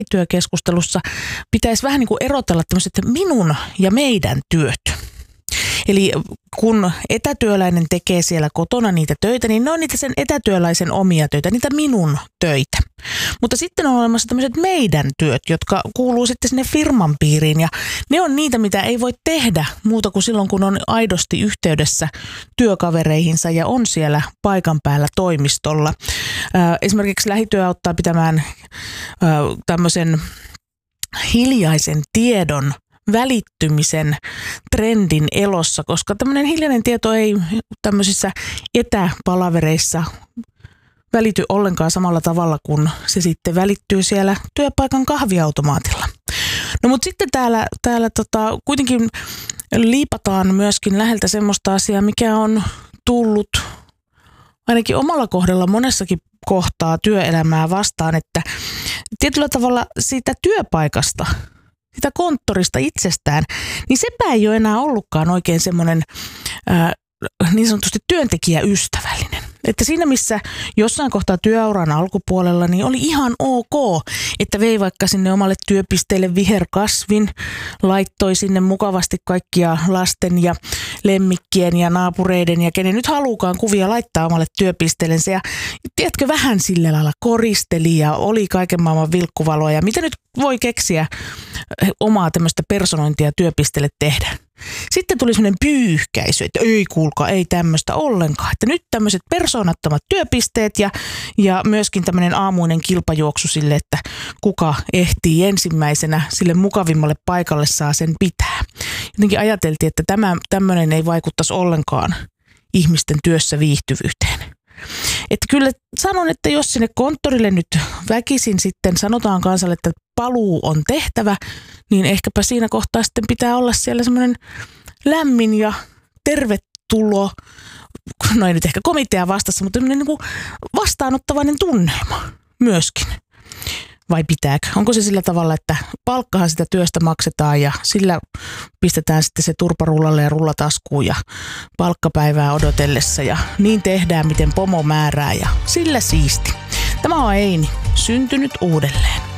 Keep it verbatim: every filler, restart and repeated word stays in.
työkeskustelussa pitäisi vähän niin kuin erotella tämmöiset minun ja meidän työt. Eli kun etätyöläinen tekee siellä kotona niitä töitä, niin ne on niitä sen etätyöläisen omia töitä, niitä minun töitä. Mutta sitten on olemassa tämmöiset meidän työt, jotka kuuluu sitten sinne firman piiriin ja ne on niitä, mitä ei voi tehdä muuta kuin silloin, kun on aidosti yhteydessä työkavereihinsa ja on siellä paikan päällä toimistolla. Esimerkiksi lähityö auttaa pitämään tämmöisen hiljaisen tiedon välittymisen trendin elossa, koska tämmöinen hiljainen tieto ei tämmöisissä etäpalavereissa välity ollenkaan samalla tavalla, kun se sitten välittyy siellä työpaikan kahviautomaatilla. No mutta sitten täällä, täällä tota, kuitenkin liipataan myöskin läheltä semmoista asiaa, mikä on tullut ainakin omalla kohdalla monessakin kohtaa työelämää vastaan, että tietyllä tavalla siitä työpaikasta, sitä konttorista itsestään, niin sepä ei ole enää ollutkaan oikein semmoinen ää, niin sanotusti työntekijäystävällinen. Että siinä missä jossain kohtaa työuran alkupuolella, niin oli ihan ok, että vei vaikka sinne omalle työpisteelle viherkasvin, laittoi sinne mukavasti kaikkia lasten ja lemmikkien ja naapureiden ja kenen nyt haluukaan kuvia laittaa omalle työpisteellensä. Ja tiedätkö, vähän sillä lailla koristeli ja oli kaiken maailman vilkkuvaloa ja mitä nyt voi keksiä omaa tämmöistä personointia työpisteelle tehdä. Sitten tuli semmoinen pyyhkäisy, että ei kuulkaa, ei tämmöistä ollenkaan. Että nyt tämmöiset persoonattomat työpisteet ja, ja myöskin tämmöinen aamuinen kilpajuoksu sille, että kuka ehtii ensimmäisenä sille mukavimmalle paikalle saa sen pitää. Jotenkin ajateltiin, että tämä, tämmöinen ei vaikuttaisi ollenkaan ihmisten työssä viihtyvyyteen. Että kyllä sanon, että jos sinne konttorille nyt väkisin sitten sanotaan kansalle, että paluu on tehtävä, niin ehkäpä siinä kohtaa sitten pitää olla siellä semmoinen lämmin ja tervetulo, no ei nyt ehkä komitea vastassa, mutta niin kuin vastaanottavainen tunnelma myöskin. Vai pitääkö? Onko se sillä tavalla, että palkkahan sitä työstä maksetaan ja sillä pistetään sitten se turparullalle ja rullataskuun ja palkkapäivää odotellessa ja niin tehdään, miten pomo määrää ja sillä siisti. Tämä on Eini, syntynyt uudelleen.